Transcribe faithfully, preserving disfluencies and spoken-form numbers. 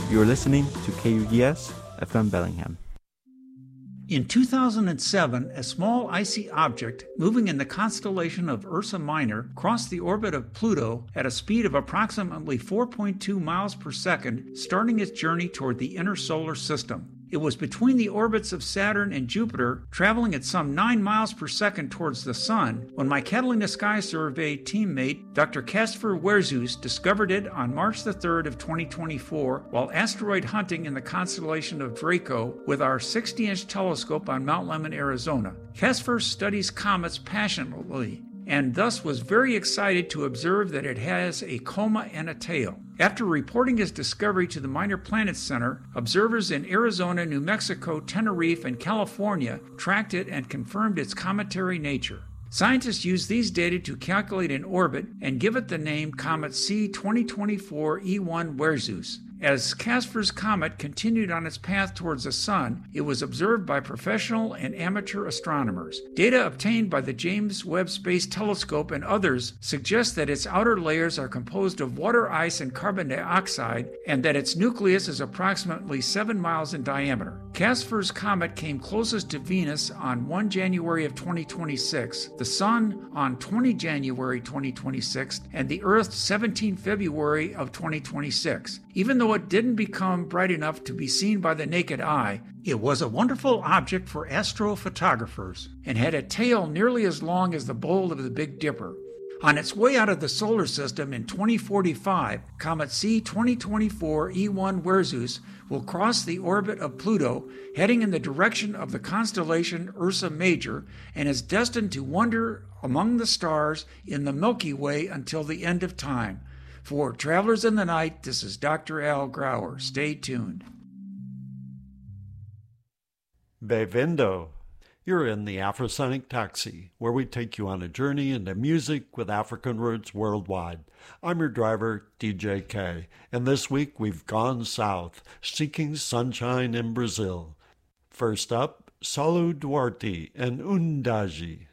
You're listening to K U D S F M Bellingham. In two thousand seven, a small icy object moving in the constellation of Ursa Minor crossed the orbit of Pluto at a speed of approximately four point two miles per second, starting its journey toward the inner solar system. It was between the orbits of Saturn and Jupiter, traveling at some nine miles per second towards the Sun, when my Catalina Sky Survey teammate Doctor Casper Werzus discovered it on March the third of twenty twenty-four while asteroid hunting in the constellation of Draco with our sixty-inch telescope on Mount Lemmon, Arizona. Casper studies comets passionately, and thus was very excited to observe that it has a coma and a tail. After reporting his discovery to the Minor Planets Center, observers in Arizona, New Mexico, Tenerife, and California tracked it and confirmed its cometary nature. Scientists use these data to calculate an orbit and give it the name Comet C twenty twenty-four E one Werzus. As Casper's comet continued on its path towards the Sun, it was observed by professional and amateur astronomers. Data obtained by the James Webb Space Telescope and others suggest that its outer layers are composed of water ice and carbon dioxide, and that its nucleus is approximately seven miles in diameter. Casper's comet came closest to Venus on the first of January of twenty twenty-six, the Sun on the twentieth of January twenty twenty-six, and the Earth the seventeenth of February of twenty twenty-six. Even though it didn't become bright enough to be seen by the naked eye, it was a wonderful object for astrophotographers and had a tail nearly as long as the bowl of the Big Dipper. On its way out of the solar system in twenty forty-five, Comet C twenty twenty-four E one Werzus will cross the orbit of Pluto, heading in the direction of the constellation Ursa Major, and is destined to wander among the stars in the Milky Way until the end of time. For Travelers in the Night, this is Doctor Al Grauer. Stay tuned. Bem-vindo. You're in the Afrosonic Taxi, where we take you on a journey into music with African roots worldwide. I'm your driver, D J K, and this week we've gone south, seeking sunshine in Brazil. First up, Saulo Duarte and Undaji.